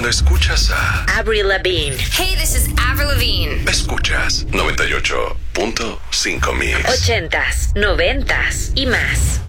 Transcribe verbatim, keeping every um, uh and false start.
Cuando escuchas a Avril Lavigne. Hey, this is Avril Lavigne. Escuchas noventa y ocho punto cinco Mix. Ochentas, noventas y más.